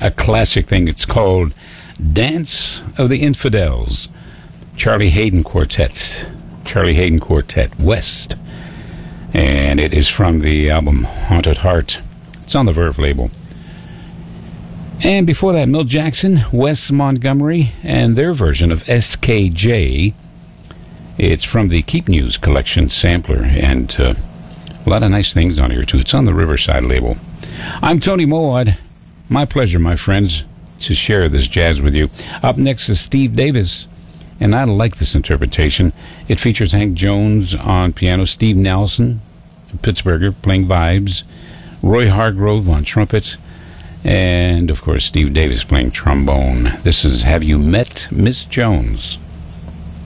a classic thing. It's called Dance of the Infidels. Charlie Hayden Quartet, West. And it is from the album Haunted Heart. It's on the Verve label. And before that, Milt Jackson, Wes Montgomery, and their version of SKJ. It's from the Keep News collection sampler, and a lot of nice things on here, too. It's on the Riverside label. I'm Tony Mowat. My pleasure, my friends, to share this jazz with you. Up next is Steve Davis, and I like this interpretation. It features Hank Jones on piano, Steve Nelson, Pittsburgher, playing vibes, Roy Hargrove on trumpet, and, of course, Steve Davis playing trombone. This is Have You Met Miss Jones?